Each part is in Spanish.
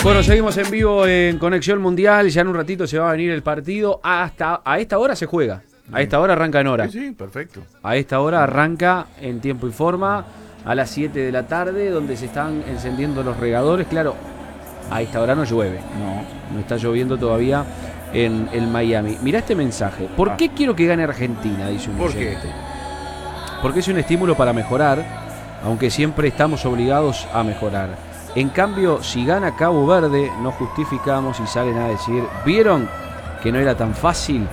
Bueno, seguimos en vivo en Conexión Mundial. Ya en un ratito se va a venir el partido. Hasta a esta hora se juega. A esta hora arranca en hora. Sí, perfecto. A esta hora arranca en tiempo y forma. A las 7 de la tarde, donde se están encendiendo los regadores. Claro, a esta hora no llueve. No está lloviendo todavía en Miami. Mirá este mensaje. ¿Por qué quiero que gane Argentina? Dice un oyente. Porque es un estímulo para mejorar, aunque siempre estamos obligados a mejorar. En cambio, si gana Cabo Verde, nos justificamos y salen a decir, ¿vieron que no era tan fácil?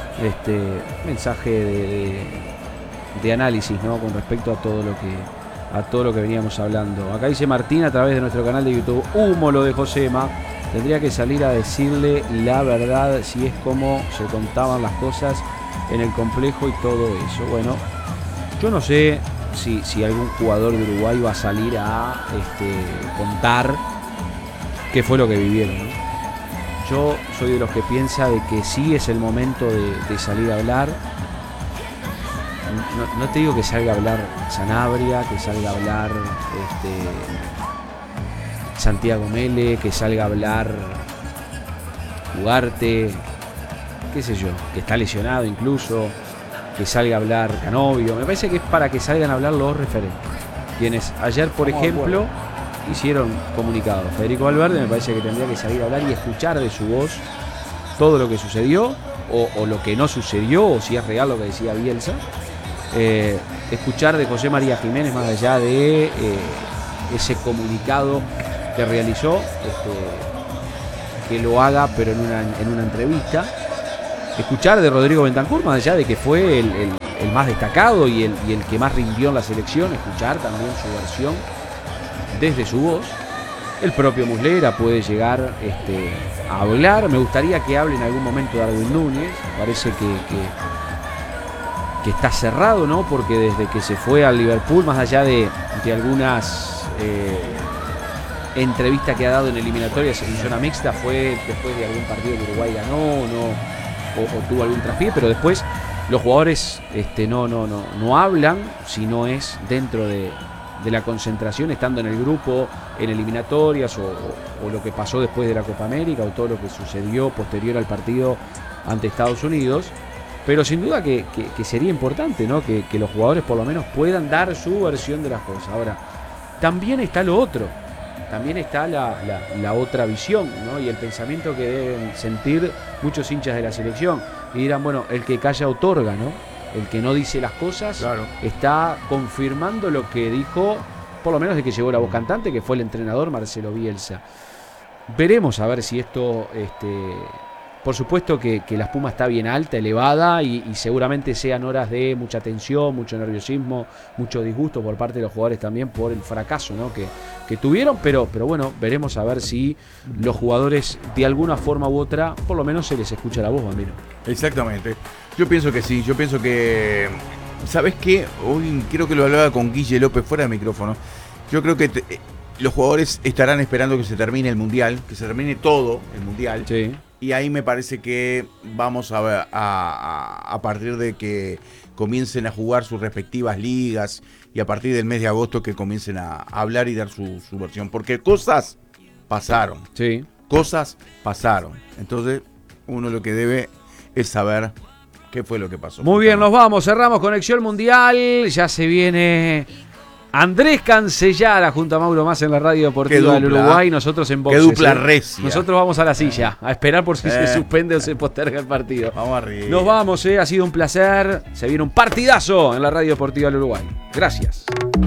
Mensaje de análisis, ¿no? Con respecto a todo lo que veníamos hablando. Acá dice Martín a través de nuestro canal de YouTube, humo lo de Josema. Tendría que salir a decirle la verdad si es como se contaban las cosas en el complejo y todo eso. Bueno, yo no sé si algún jugador de Uruguay va a salir a contar qué fue lo que vivieron, ¿no? Yo soy de los que piensa de que sí es el momento de salir a hablar. No te digo que salga a hablar Sanabria, que salga a hablar Santiago Mele, que salga a hablar Ugarte, qué sé yo, que está lesionado incluso, que salga a hablar Canovio. Me parece que es para que salgan a hablar los referentes, quienes ayer, por ejemplo, hicieron comunicados. Federico Valverde me parece que tendría que salir a hablar y escuchar de su voz todo lo que sucedió o lo que no sucedió, o si es real lo que decía Bielsa. Escuchar de José María Jiménez, más allá de ese comunicado que realizó, que lo haga pero en una entrevista. Escuchar de Rodrigo Bentancur, más allá de que fue el más destacado y el que más rindió en la selección. Escuchar también su versión desde su voz. El propio Muslera puede llegar a hablar. Me gustaría que hable en algún momento Darwin Núñez. Parece que está cerrado, ¿no? Porque desde que se fue al Liverpool, más allá de algunas entrevistas que ha dado en eliminatorias en zona mixta, fue después de algún partido que Uruguay ganó o tuvo algún traspié, pero después los jugadores no hablan si no es dentro de la concentración, estando en el grupo, en eliminatorias o lo que pasó después de la Copa América o todo lo que sucedió posterior al partido ante Estados Unidos. Pero sin duda que sería importante, ¿no? Que los jugadores por lo menos puedan dar su versión de las cosas. Ahora, también está lo otro, también está la otra visión, ¿no? Y el pensamiento que deben sentir muchos hinchas de la selección. Y dirán, bueno, el que calla otorga, ¿no? El que no dice las cosas, claro, está confirmando lo que dijo, por lo menos de que llegó la voz cantante, que fue el entrenador Marcelo Bielsa. Veremos a ver si esto... Por supuesto que la espuma está bien alta, elevada, y seguramente sean horas de mucha tensión, mucho nerviosismo, mucho disgusto por parte de los jugadores también por el fracaso, ¿no? que tuvieron, pero bueno, veremos a ver si los jugadores de alguna forma u otra, por lo menos se les escucha la voz, Bambino. Exactamente. Yo pienso que sí, yo pienso que... ¿Sabes qué? Hoy creo que lo hablaba con Guille López fuera de micrófono. Yo creo que los jugadores estarán esperando que se termine el Mundial, que se termine todo el Mundial. Sí. Y ahí me parece que vamos a partir de que comiencen a jugar sus respectivas ligas y a partir del mes de agosto que comiencen a hablar y dar su versión. Porque cosas pasaron. Sí. Cosas pasaron. Entonces uno lo que debe es saber qué fue lo que pasó. Muy bien, nos vamos. Cerramos Conexión Mundial. Ya se viene... Andrés Cancellara junto a Mauro Más en la Radio Deportiva del Uruguay, nosotros en Boxes. Qué dupla recia. Nosotros vamos a la silla, a esperar por si se suspende o se posterga el partido. Vamos arriba. Nos vamos, ha sido un placer. Se viene un partidazo en la Radio Deportiva del Uruguay. Gracias.